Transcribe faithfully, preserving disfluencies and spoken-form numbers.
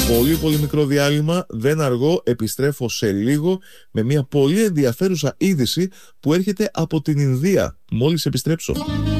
Πολύ πολύ μικρό διάλειμμα, δεν αργώ, επιστρέφω σε λίγο με μια πολύ ενδιαφέρουσα είδηση που έρχεται από την Ινδία. Μόλις επιστρέψω.